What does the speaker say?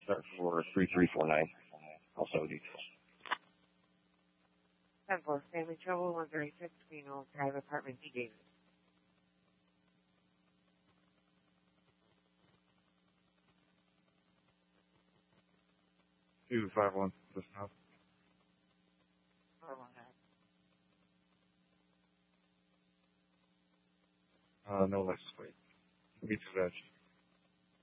Start for 3349. Also details. 10-4, family trouble, 136, Queen Old Drive, apartment D. Davis. 251, just now. 419. No license plate. Beach Veg.